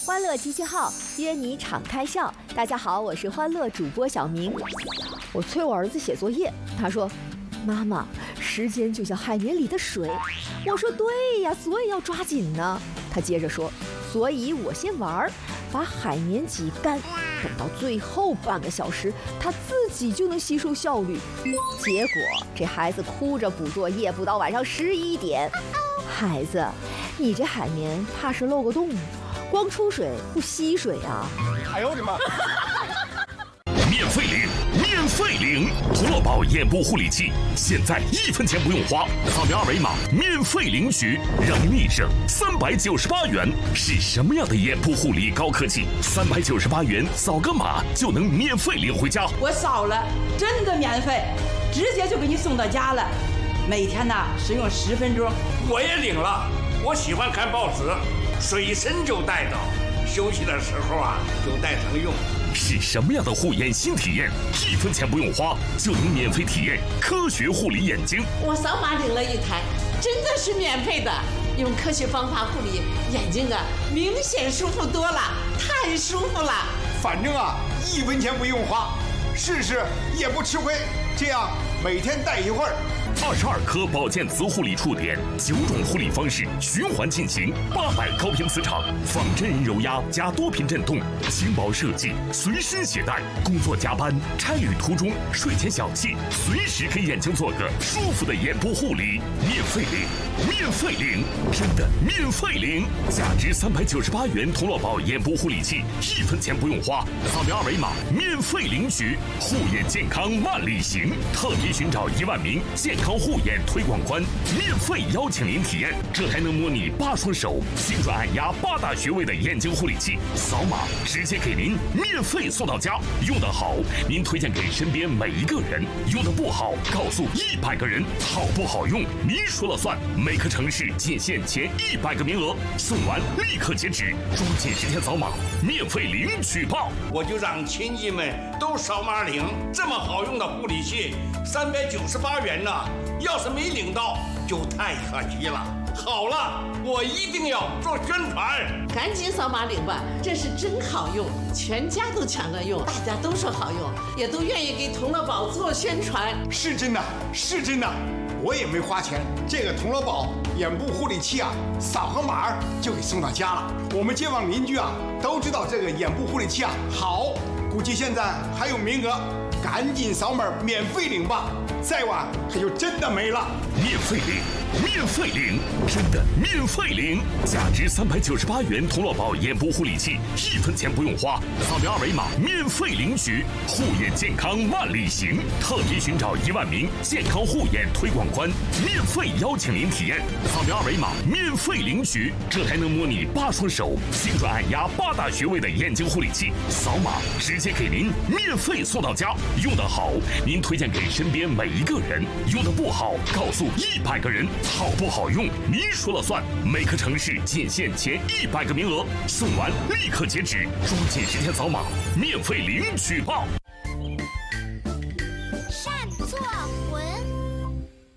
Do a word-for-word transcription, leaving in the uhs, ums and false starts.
欢乐集结号，约你敞开笑。大家好，我是欢乐主播小明。我催我儿子写作业，他说：“妈妈，时间就像海绵里的水。”我说：“对呀，所以要抓紧呢。”他接着说：“所以我先玩，把海绵挤干，等到最后半个小时，他自己就能吸收效率。”结果这孩子哭着补作业，补到晚上十一点。孩子，你这海绵怕是漏个洞，光出水不吸水啊！ 哎呦我的妈！ 免费领，免费领！涂乐宝眼部护理器，现在一分钱不用花，扫描二维码免费领取，让你立省三百九十八元。是什么样的眼部护理高科技？三百九十八元扫个码就能免费领回家。 我扫了，真的免费，直接就给你送到家了。每天呢使用十分钟。 我也领了，我喜欢看报纸，随身就带着，休息的时候啊就带上用。 是什么样的护眼新体验？一分钱不用花就能免费体验科学护理眼睛。 我扫码领了一台，真的是免费的，用科学方法护理眼睛啊，明显舒服多了，太舒服了。 反正啊，一分钱不用花，试试也不吃亏。这样每天戴一会儿。 二十二颗保健磁护理触点，九种护理方式循环进行，八百高频磁场，仿真人揉压加多频震动，轻薄设计，随身携带。工作加班、差旅途中、睡前小憩，随时给眼睛做个舒服的眼部护理。免费领，免费领，真的免费领！价值三百九十八元同乐宝眼部护理器，一分钱不用花，扫描二维码免费领取。护眼健康万里行，特别寻找一万名健康护眼推广官，免费邀请您体验这台能模拟八双手、心转按压八大穴位的眼睛护理器，扫码直接给您免费送到家。用得好，您推荐给身边每一个人；用得不好，告诉一百个人。好不好用，您说了算。每个城市仅限前一百个名额，送完立刻截止，抓紧时间扫码，免费领取吧！ 我就让亲戚们都扫码领，这么好用的护理器，三百九十八元呢。要是没领到，就太可惜了。好了，我一定要做宣传， 赶紧扫码领吧，这是真好用，全家都抢着用，大家都说好用，也都愿意给同乐宝做宣传。 是真的，是真的，我也没花钱，这个同乐宝眼部护理器啊，扫个码就给送到家了。我们街坊邻居啊都知道这个眼部护理器啊好，估计现在还有名额，赶紧扫码免费领吧。再晚它就真的没了。 免费领，免费领，真的免费领！价值三百九十八元同乐宝眼部护理器，一分钱不用花，扫描二维码免费领取。护眼健康万里行，特别寻找一万名健康护眼推广官，免费邀请您体验。扫描二维码免费领取这台能模拟八双手、心转按压八大穴位的眼睛护理器，扫码直接给您免费送到家。用得好，您推荐给身边每一个人；用得不好，告诉一百个人。好不好用，您说了算。每个城市仅限前一百个名额，送完立刻截止，抓紧时间扫码，免费领取吧！